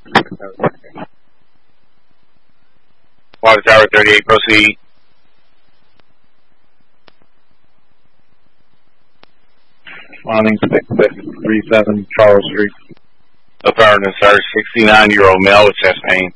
Water Tower 38, proceed. Responding 6637 Charles Street. Affirmative, sir. 69-year-old male with chest pain.